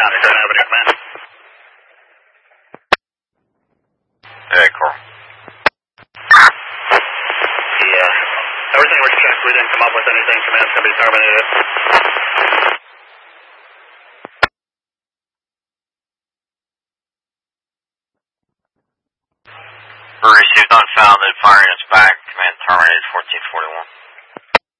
County, Grand Avenue, command. Hey, Carl. Yeah. Everything was checked. We didn't come up with anything. Command's going to be terminated. Received unfounded. Firing is back. Command terminated 1441.